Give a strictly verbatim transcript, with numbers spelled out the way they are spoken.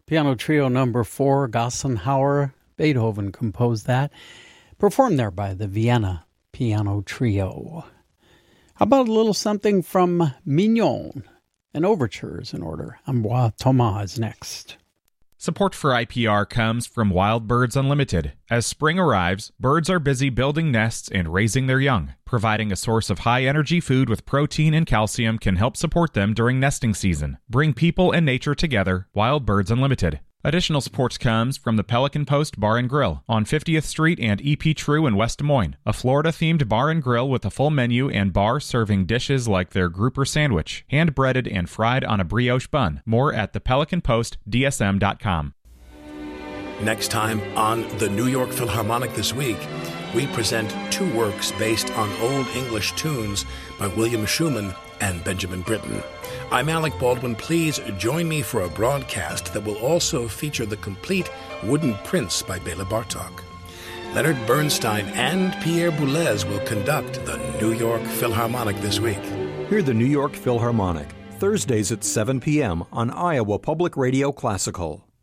Piano Trio number four, Gassenhauer. Beethoven composed that. Performed there by the Vienna Piano Trio. How about a little something from Mignon? An overture is in order. Ambroise Thomas is next. Support for I P R comes from Wild Birds Unlimited. As spring arrives, birds are busy building nests and raising their young. Providing a source of high-energy food with protein and calcium can help support them during nesting season. Bring people and nature together. Wild Birds Unlimited. Additional support comes from the Pelican Post Bar and Grill on fiftieth Street and E P True in West Des Moines, a Florida-themed bar and grill with a full menu and bar serving dishes like their grouper sandwich, hand-breaded and fried on a brioche bun. More at the pelican post d s m dot com. Next time on the New York Philharmonic This Week, we present two works based on Old English tunes by William Schumann and Benjamin Britten. I'm Alec Baldwin. Please join me for a broadcast that will also feature the complete Wooden Prince by Bela Bartok. Leonard Bernstein and Pierre Boulez will conduct the New York Philharmonic This Week. Hear the New York Philharmonic, Thursdays at seven p.m. on Iowa Public Radio Classical.